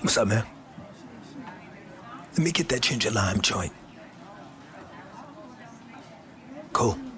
What's up, man? Let me get that ginger lime joint. Cool.